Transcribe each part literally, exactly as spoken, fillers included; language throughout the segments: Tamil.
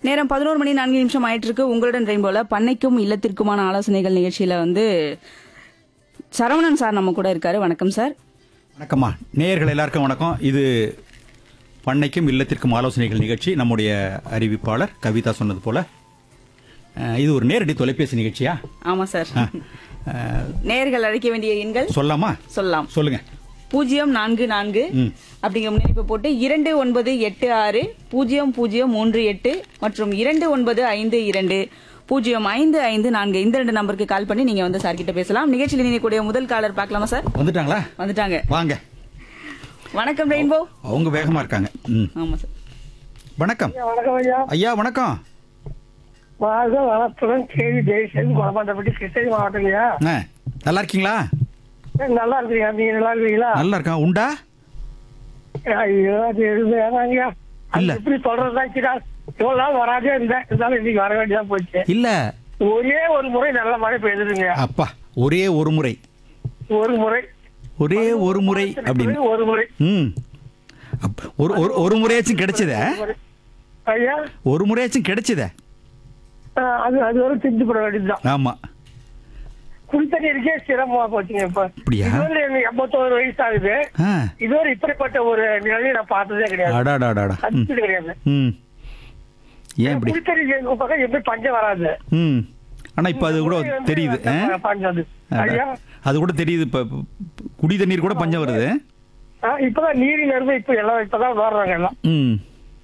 நேரம் பதினோரு மணி நான்கு நிமிஷம் ஆயிட்டு இருக்கு. உங்களுடன் ரெயின்போல பண்ணைக்கும் இல்லத்திற்குமான ஆலோசனைகள் நிகழ்ச்சியில வந்து சரவணன் சார் நம்ம கூட இருக்காரு. வணக்கம் சார். வணக்கம்மா, நேயர்கள் எல்லாருக்கும் வணக்கம். இது பண்ணைக்கும் இல்லத்திற்கும் ஆலோசனைகள் நிகழ்ச்சி. நம்முடைய அறிவிப்பாளர் கவிதா சொன்னது போல அஹ், இது ஒரு நேரடி தொலைபேசி நிகழ்ச்சியா? ஆமா சார். அஹ், நேயர்கள் அழைக்க வேண்டிய எண்கள் சொல்லாமா? சொல்லலாம். சொல்லுங்க. பூஜ்ஜியம் நான்கு நான்கு ம். அப்படிங்கிற முன்னிணைப்பு போட்டு இரண்டு ஒன்பது எட்டு ஆறு பூஜ்ஜியம் பூஜ்ஜியம் மூன்று எட்டு மற்றும் இரண்டு ஒன்பது ஐந்து இரண்டு பூஜ்ஜியம் ஐந்து ஐந்து நான்கு இந்த ரெண்டு நம்பருக்கு கால் பண்ணி நீங்க வந்து சார் கிட்ட பேசலாம். நிகழ்ச்சியில் இணையக்கூடிய முதல் காலர் பார்க்கலாமா சார்? வந்துட்டாங்களா? வந்துட்டாங்க. வாங்க. வணக்கம் ரெயின்போ. அவங்க வேகமா இருக்காங்க. ம். ஆமா சார். வணக்கம் வணக்கம் ஐயா. ஐயா. வணக்கம். வாழ்க வளத்துடன் கேவி ஜெயசேன் குணமாண்டப்பட்டி கிருஷ்ணகிரி மாவட்டங்கய்யா. அஹ், நல்லா இருக்கீங்களா? நல்லா இருக்கீங்க, நீங்க நல்லா இருக்கீங்களா? நல்லா இருக்கான். உண்டா? ஐயோ, அது எதுவும் வேணாங்கய்யா. அது இல்ல. எப்படி சொல்றதா இருக்கிறா? இவ்வளவு நாள் வராதே இருந்தேன், இருந்தாலும் இன்னைக்கு வர வேண்டியதா போச்சு. இல்ல. ஒரே ஒரு முறை நல்ல மழை பெய்யுதுங்க. அப்பா, ஒரே ஒரு முறை ஒரு முறை ஒரே ஒரு முறை அப்படின்னு. ஒரு முறை ம். அப்ப ஒரு ஒரு- ஒரு முறையாச்சும் கிடைச்சதே. ஐயா, ஒரு முறையாச்சும் கிடைச்சதே. ஆஹ், அது அது ஒரு திண்டு போட வேண்டியதுதான். ஆமா. குடித்தண்ணீருக்கே சிரமமா போச்சுங்க. இப்ப அப்படியா? இதுவரை எனக்கு எண்பத்தோரு வயசு ஆகுது. ஆ. இதுவரை இப்படிப்பட்ட ஒரு நிலையை நான் பார்த்ததே கிடையாது. அடாடாடாடா. ம். அது கிடையாது. ம். ஏன் இப்படி? குடித்தண்ணி எங்க பக்கம் எப்படி பஞ்சம் வராது. ம். ஆனா இப்ப அது கூட தெரியுது. ஆ? பஞ்சம் அது. அடா. ஐயா, அது கூட தெரியுது. இப்ப குடி தண்ணீர் கூட பஞ்சம் வருது. ஆ, இப்பதான் நீரில் இருந்து இப்ப எல்லாம் இப்பதான் வர்றாங்க எல்லாம். ம்.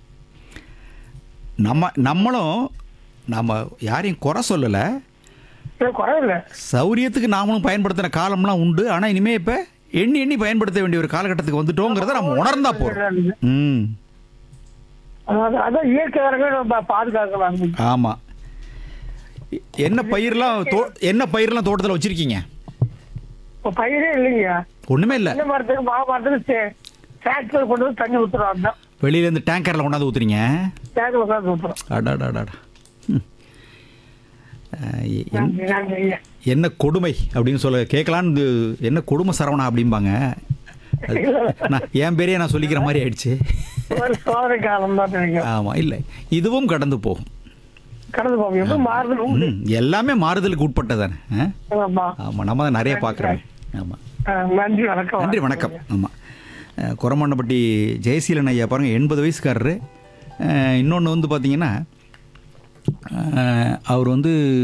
நம்ம நம்மளும் நம்ம யாரையும் குறை சொல்லல. இது குறையில்ல. சௌரியத்துக்கு நாமளும் பயன்படுத்தின காலம்லாம் உண்டு. ஆனா இனிமே இப்ப எண்ணி எண்ணி பயன்படுத்த வேண்டிய ஒரு காலகட்டத்துக்கு வந்துட்டோங்கிறத நம்ம உணர்ந்தா போறோம். ம். அதாவது அதான் இயற்கை வரவே நம்ம பாதுகாக்கலாம். ஆமா. என்ன பயிர்லாம் தோ- என்ன பயிர்லாம் தோட்டத்தில் வச்சிருக்கீங்க? இப்ப பயிரே இல்லைங்க. ஒண்ணுமே இல்ல. என்ன மரத்துக்கு மா மரத்துக்கு டிராக்டர் கொண்டு வந்து தண்ணி ஊத்துறோம். தான் வெளியில இருந்து டேங்கர்ல கொண்டாந்து ஊத்துறீங்க. டிராக்டர் உட்காந்து ஊத்துறோம். அடாடாடாடா. ம். அஹ், என்- நன்றி, நன்றி ஐயா. என்ன கொடுமை அப்படின்னு சொல்ல கேட்கலான்னு என்ன கொடுமை சரவணா அப்படிம்பாங்க. அது- நான் என் பேரையே நான் சொல்லிக்கிற மாதிரி ஆயிடுச்சு. ஒரு சோதனை காலம் தான் நினைக்கிறேன். ஆமா. இல்லை, இதுவும் கடந்து போகும். கடந்து போகும். எப்படி மாறுதல் உண்டு. ம், எல்லாமே மாறுதலுக்கு உட்பட்டதானே. ஆ? ஆமா. ஆமா, நம்ம தான் நிறைய பார்க்குறோம். ஆமா. ஆ, நன்றி, வணக்கம். நன்றி, வணக்கம். ஆமாம். குரமாண்டப்பட்டி ஜெயசீலன் ஐயா பாருங்கள், எண்பது வயசுக்காரரு. இன்னொன்று வந்து பார்த்தீங்கன்னா அவர் வந்து